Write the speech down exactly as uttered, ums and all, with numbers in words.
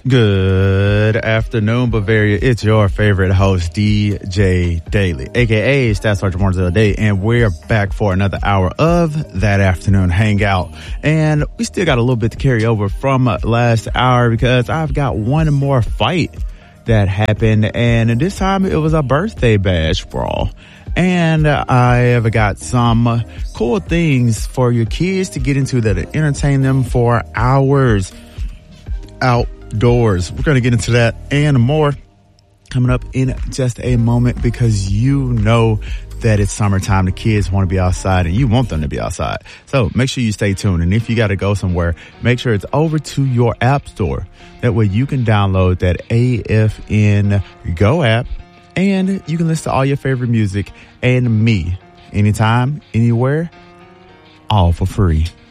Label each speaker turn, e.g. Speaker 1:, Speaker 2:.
Speaker 1: Good afternoon, Bavaria. It's your favorite host, D J Daily, aka Stats Sergeant Marzel Day, and we're back for another hour of that afternoon hangout. And we still got a little bit to carry over from last hour because I've got one more fight that happened, and this time it was a birthday bash brawl. And I have got some cool things for your kids to get into that entertain them for hours outdoors. We're going to get into that and more coming up in just a moment, because you know that it's summertime. The kids want to be outside and you want them to be outside. So make sure you stay tuned. And if you got to go somewhere, make sure it's over to your app store. That way you can download that A F N Go app, and you can listen to all your favorite music and me anytime, anywhere, all for free.